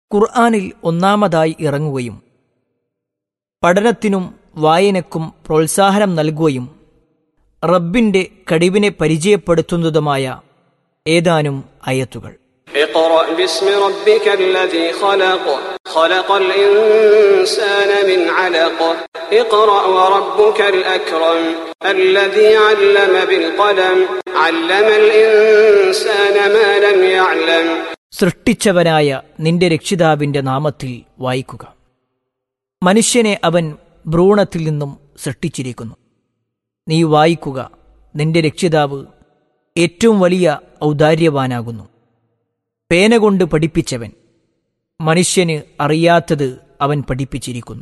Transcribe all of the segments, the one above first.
ഖുർആനിൽ ഒന്നാമതായി ഇറങ്ങുകയും പഠനത്തിനും വായനക്കും പ്രോത്സാഹനം നൽകുകയും റബ്ബിന്റെ കഴിവിനെ പരിചയപ്പെടുത്തുന്നതുമായ ഏതാനും ആയത്തുകൾ. اقرأ باسم ربك الذي خلق خلق الإنسان من علق اقرأ وربك الأكرم الذي علم بالقلم علم الإنسان ما لم يعلم. സൃഷ്ടിച്ചവനായ നിന്റെ രക്ഷിതാവിന്റെ നാമത്തിൽ വായിക്കുക. മനുഷ്യനെ അവൻ ഭ്രൂണത്തിൽ നിന്നും സൃഷ്ടിച്ചിരിക്കുന്നു. നീ വായിക്കുക, നിന്റെ രക്ഷിതാവ് ഏറ്റവും വലിയ ഔദാര്യവാനാകുന്നു. പേന കൊണ്ട് പഠിപ്പിച്ചവൻ, മനുഷ്യന് അറിയാത്തത് അവൻ പഠിപ്പിച്ചിരിക്കുന്നു.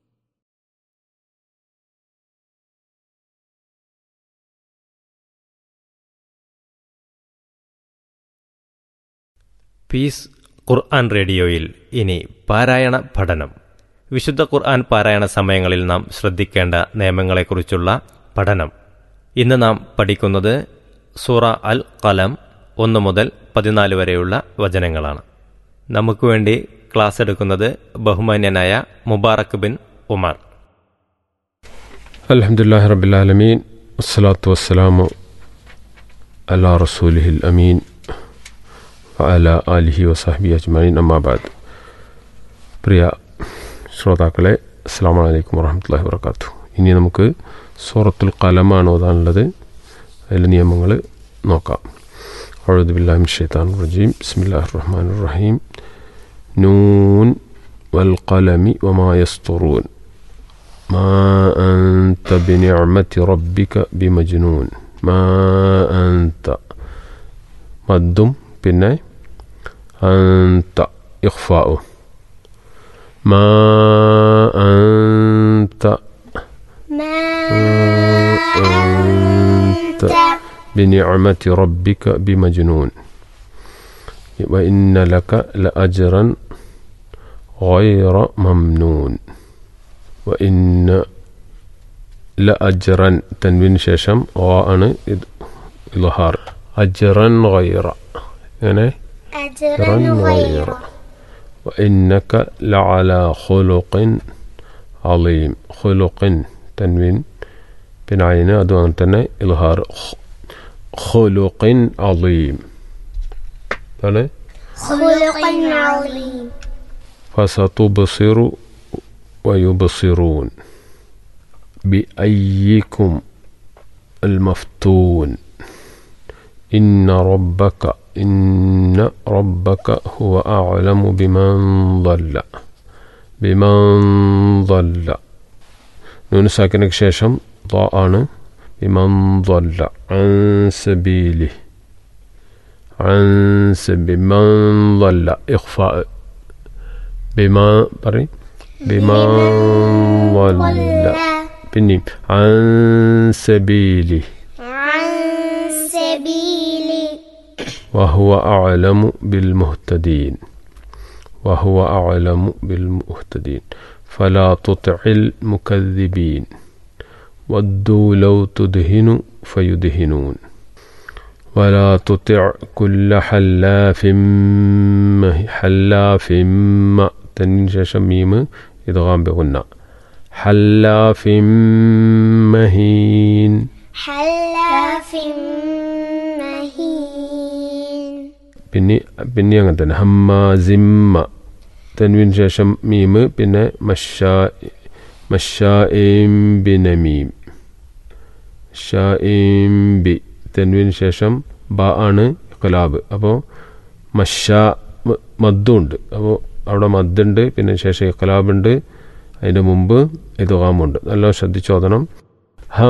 പീസ് ഖുർആൻ റേഡിയോയിൽ ഇനി പാരായണ പഠനം. വിശുദ്ധ ഖുർആൻ പാരായണ സമയങ്ങളിൽ നാം ശ്രദ്ധിക്കേണ്ട നിയമങ്ങളെക്കുറിച്ചുള്ള പഠനം. ഇന്ന് നാം പഠിക്കുന്നത് സൂറ അൽ ഖലം 1 മുതൽ 14 വരെയുള്ള വചനങ്ങളാണ്. നമുക്ക് വേണ്ടി ക്ലാസ് എടുക്കുന്നത് ബഹുമാന്യനായ മുബാറക് ബിൻ ഉമർ. അൽഹംദുലില്ലാഹി റബ്ബിൽ ആലമീൻ വസ്സലാത്തു വസ്സലാമു അലാ റസൂലിഹിൽ അമീൻ വഅലാ ആലിഹി വസഹ്ബിഹി അജ്മഈൻ. അമ്മാ ബഅദ്. പ്രിയ ശ്രോതാക്കളെ, അസ്സലാമു അലൈക്കും വറഹ്മത്തുള്ളാഹി വബറകാതുഹു. ഇനി നമുക്ക് സൂറത്തുൽ ഖലമാണ് ഓതാനുള്ളത്. അതിലെ നിയമങ്ങൾ നോക്കാം. അഊദു ബില്ലാഹി മിനശ് ശൈത്താനിർ റജീം. ബിസ്മില്ലാഹിർ റഹ്മാനിർ റഹീം. നൂൻ വൽ ഖലമി വമാ യസ്തുറൂൻ മാ അൻത ബിനിഅമതി റബ്ബിക ബിമജ്നൂൻ. മാ അൻത മദ്ദും പിന്നെ അൻത ഇഖ്ഫാഉ. മാ അൻത بنعمة ربك بمجنون وإن لك لأجرا غير ممنون. وإن لأجرا تنوين ششم وأنا إظهار أجرا غير يعني أجرا غير. وإنك لعلى خلق عظيم. خلق تنوين بنعين أدوان تنا إظهار خلق عظيم. خلق عظيم. فستبصر ويبصرون بأيكم المفتون. إن ربك هو أعلم بمن ضل. نون ساكنك شاشم ضاء بمن ضل عن سبيله. بمن ضل إخفاء. بمن ضل بني عن سبيله وهو أعلم بالمهتدين. فلا تطع المكذبين ودوا لو تدهن فيدهنون. ولا تطع كل حلاف تنوين شميم إدغام بغنى حلاف مهين. പിന്നെ അങ്ങനെ തന്നെ ഹമ്മാസിമ്മ തൻവീൻ ശേഷം മീമ് പിന്നെ മഷാഇം ബിനമീം. ഷാഇം ബി തൻവീൻ ശേഷം ബ ആണ് ഖലാബ്. അപ്പോൾ മദ്ദുണ്ട്. അപ്പോൾ അവിടെ മദ്ദുണ്ട്, പിന്നെ ശേഷം ഖലാബുണ്ട്, അതിൻ്റെ മുമ്പ് ഇദ്ഗാമുണ്ട്. നല്ല ശ്രദ്ധിച്ചോദനം.